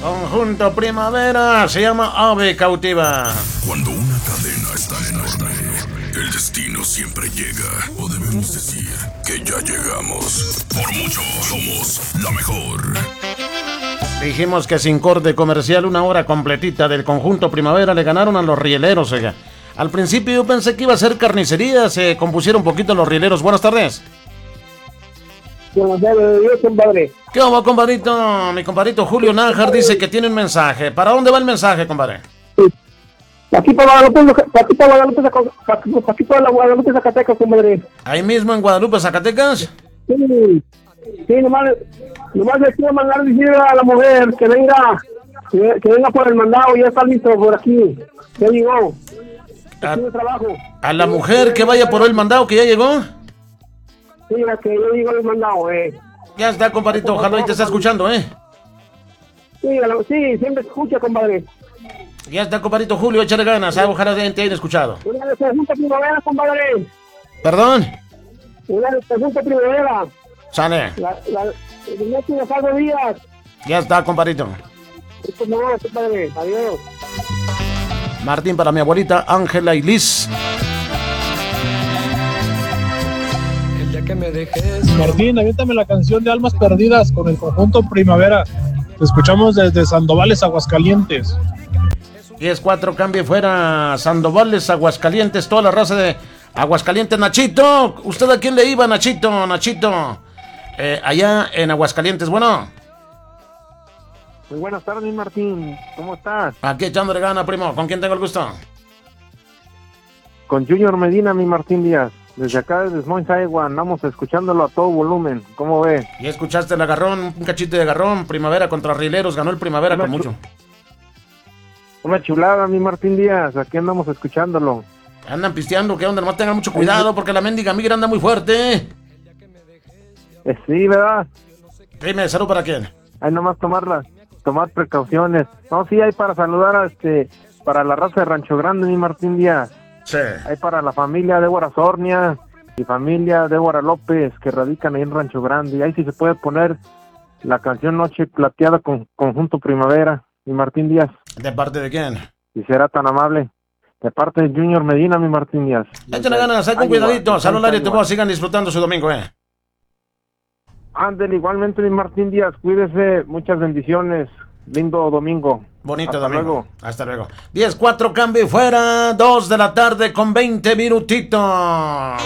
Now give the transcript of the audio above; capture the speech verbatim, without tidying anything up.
Conjunto Primavera se llama Ave Cautiva. Cuando una cadena está enorme, el destino siempre llega. O debemos decir que ya llegamos. Por mucho somos la mejor. Dijimos que sin corte comercial, una hora completita del Conjunto Primavera le ganaron a los rieleros, oiga. Al principio yo pensé que iba a ser carnicería, se compusieron un poquito los rieleros. Buenas tardes. Buenas tardes, Dios, compadre. ¿Qué onda, compadrito? Mi compadrito Julio Nájar dice que tiene un mensaje. ¿Para dónde va el mensaje, compadre? Aquí para Guadalupe, aquí para Guadalupe, aquí para Guadalupe, Zacatecas, compadre. Ahí mismo en Guadalupe, Zacatecas. Sí, sí, nomás, nomás le quiero mandar decir a la mujer que venga, que, que venga por el mandado, ya está listo por aquí. Ya llegó. A, Tiene trabajo. a la mujer que vaya por el mandado que ya llegó. Sí, la que yo digo el mandado, eh. Ya está, compadrito, ojalá y te está escuchando, eh. Sí, la, sí, siempre escucha, compadre. Ya está, compadrito Julio, échale ganas, ¿eh? Ojalá te hayan escuchado. Una de Conjunto Primavera, compadre. ¿Perdón? Una de Conjunto Primavera. Sale. La, la, el Messi de Salvo Díaz. Ya está, compadrito. Esto no, compadre. Adiós. Martín para mi abuelita Ángela y Liz. Que me dejes. Martín, aviéntame la canción de Almas Perdidas con el Conjunto Primavera. Te escuchamos desde Sandovales, Aguascalientes. diez cuatro, cambie fuera. Sandovales, Aguascalientes, toda la raza de Aguascalientes. Nachito, ¿usted a quién le iba, Nachito? Nachito, eh, allá en Aguascalientes, bueno. Muy buenas tardes, Martín. ¿Cómo estás? Aquí echándole gana, primo. ¿Con quién tengo el gusto? Con Junior Medina, mi Martín Díaz. Desde acá, desde Moissaegua, andamos escuchándolo a todo volumen. ¿Cómo ve? Y escuchaste el agarrón, un cachito de agarrón. Primavera contra Rieleros, ganó el Primavera Una con chu- mucho. Una chulada, mi Martín Díaz. Aquí andamos escuchándolo. Andan pisteando, ¿qué onda? Nomás tengan mucho cuidado porque la mendiga migra anda muy fuerte. Eh, sí, ¿verdad? Dime, ¿salud para quién? Hay nomás tomarlas, tomar precauciones. No, sí, hay para saludar a este, para la raza de Rancho Grande, mi Martín Díaz. Sí. Hay para la familia Débora Sornia y familia Débora López, que radican ahí en Rancho Grande. Y ahí sí se puede poner la canción Noche Plateada con Conjunto Primavera, mi Martín Díaz. ¿De parte de quién? Si será tan amable. De parte de Junior Medina, mi Martín Díaz. Échale ganas, hay con Ánimo, cuidadito. Salud al aire, te ánimo. voy, sigan disfrutando su domingo, eh. Ándale, igualmente, mi Martín Díaz. Cuídese, muchas bendiciones. Lindo domingo. Bonito Hasta domingo. luego. Hasta luego. diez cuatro, cambio y fuera. dos de la tarde con veinte minutitos.